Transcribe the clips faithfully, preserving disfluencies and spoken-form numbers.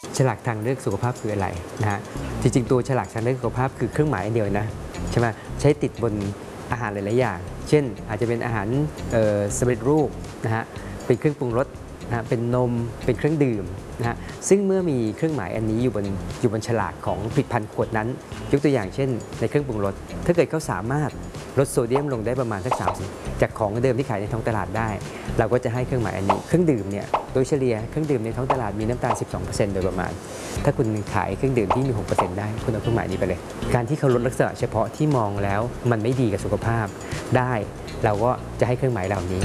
ฉลากทางเลือกสุขภาพคืออะไรนะฮะจริงๆตัวฉลากทางเลือกสุขภาพคือเครื่องหมายเดียวนะใช่ไหมใช้ติดบนอาหารหลายๆอย่างเช่นอาจจะเป็นอาหารสำเร็จรูปนะฮะเป็นเครื่องปรุงรสนะฮะเป็นนมเป็นเครื่องดื่มนะฮะซึ่งเมื่อมีเครื่องหมายอันนี้อยู่บนอยู่บนฉลากของผลิตภัณฑ์ขวดนั้นยกตัวอย่างเช่นในเครื่องปรุงรสถ้าเกิดเขาสามารถลดโซเดียมลงได้ประมาณสักสามสิบจากของเดิมที่ขายในท้องตลาดได้เราก็จะให้เครื่องหมายอันนี้เครื่องดื่มเนี่ยโดยเฉลี่ยเครื่องดื่มในท้องตลาดมีน้ำตาล สิบสองเปอร์เซ็นต์ โดยประมาณถ้าคุณขายเครื่องดื่มที่มี หกเปอร์เซ็นต์ ได้คุณเอาเครื่องหมายนี้ไปเลยการที่เขาลดลักษณะเฉพาะที่มองแล้วมันไม่ดีกับสุขภาพได้เราก็จะให้เครื่องหมายเหล่านี้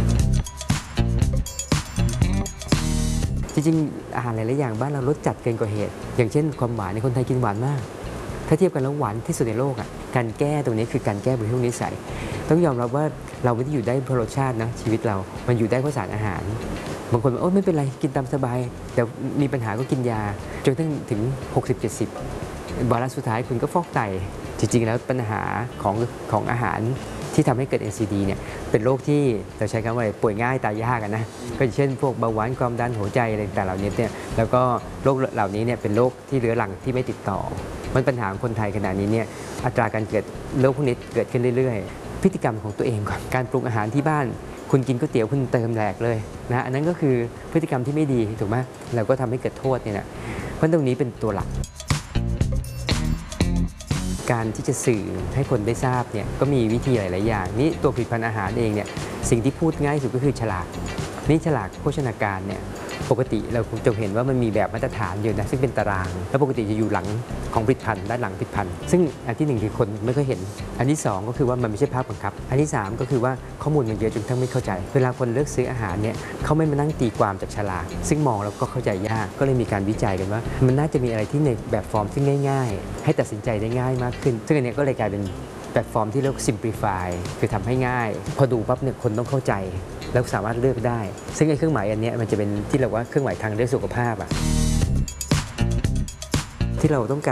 จริงๆอาหารหลายๆอย่างบ้านเราลดจัดเกินกว่าเหตุอย่างเช่นความหวานในคนไทยกินหวานมากถ้าเทียบกันแล้วหวานที่สุดในโลกอ่ะการแก้ตรงนี้คือการแก้บริโภคนิสัยต้องยอมรับว่าเราไม่ได้อยู่ได้เพราะรสชาตินะชีวิตเรามันอยู่ได้เพราะสารอาหารบางคนบอกโอ้ไม่เป็นไรกินตามสบายแต่มีปัญหาก็กินยาจนถึงถึงหกสิบ เจ็ดสิบวาระสุดท้ายคุณก็ฟอกไตจริงๆแล้วปัญหาของของอาหารที่ทำให้เกิด เอ็น ซี ดี เนี่ยเป็นโรคที่เราใช้คำว่าป่วยง่ายตายยากนะก็เช่นพวกเบาหวานความดันหัวใจอะไรต่างๆเหล่านี้เนี่ยแล้วก็โรคเหล่านี้เนี่ยเป็นโรคที่เรื้อรังที่ไม่ติดต่อมันปัญหาของคนไทยขณะนี้เนี่ยอัตราการเกิดโรคพวกนี้เกิดขึ้นเรื่อยๆพฤติกรรมของตัวเองก่อนการปรุงอาหารที่บ้านคุณกินก๋วยเตี๋ยวคุณเติมแหลกเลยนะอันนั้นก็คือพฤติกรรมที่ไม่ดีถูกไหมเราก็ทำให้เกิดโทษเนี่ยนะเพราะตรงนี้เป็นตัวหลักการที่จะสื่อให้คนได้ทราบเนี่ยก็มีวิธีหลายๆอย่างนี่ตัวผลิตภัณฑ์อาหารเองเนี่ยสิ่งที่พูดง่ายสุดก็คือฉลากนี่ฉลากโภชนาการเนี่ยปกติเราจะเห็นว่ามันมีแบบมาตรฐานอยู่นะซึ่งเป็นตารางแล้วปกติจะอยู่หลังของผลิตภัณฑ์ด้านหลังผลิตภัณฑ์ซึ่งอันที่หนึ่งคือคนไม่ค่อยเห็นอันที่สองก็คือว่ามันไม่ใช่ภาพบังคับอันที่สามก็คือว่าข้อมูลมันเยอะจนทั้งไม่เข้าใจเวลาคนเลือกซื้ออาหารเนี่ยเขาไม่มานั่งตีความจากฉลากซึ่งมองแล้วก็เข้าใจยากก็เลยมีการวิจัยกันว่ามันน่าจะมีอะไรที่ในแบบฟอร์มที่ง่ายๆให้ตัดสินใจได้ง่ายมากขึ้นซึ่งอันนี้ก็เลยกลายเป็นแบบฟอร์มที่เรียก simplify คือทำให้ง่ายพอดูปั๊บเนี่ยคนต้องเข้าใจแล้วสามารถเลือกได้ซึ่งไอ้เครื่องหมายอันนี้มันจะเป็นที่เราว่าเครื่องหมายทางเลือกสุขภาพอะที่เราต้องการ